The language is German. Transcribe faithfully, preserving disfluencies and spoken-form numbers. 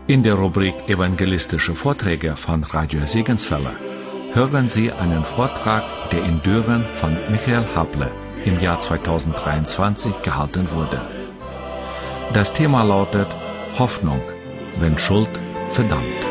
In der Rubrik Evangelistische Vorträge von Radio Segenswelle hören Sie einen Vortrag, der in Düren von Michael Haple im Jahr zweitausenddreiundzwanzig gehalten wurde. Das Thema lautet Hoffnung, wenn Schuld verdammt.